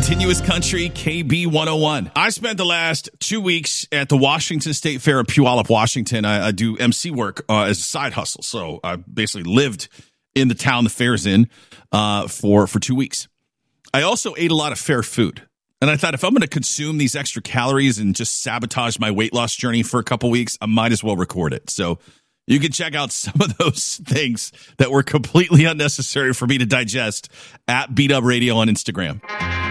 Continuous Country, KB 101. I spent the last 2 weeks at the Washington State Fair in Puyallup, Washington. I do MC work as a side hustle. So I basically lived in the town the fair's in for 2 weeks. I also ate a lot of fair food. And I thought if I'm going to consume these extra calories and just sabotage my weight loss journey for a couple weeks, I might as well record it. So you can check out some of those things that were completely unnecessary for me to digest at Beat Up Radio on Instagram.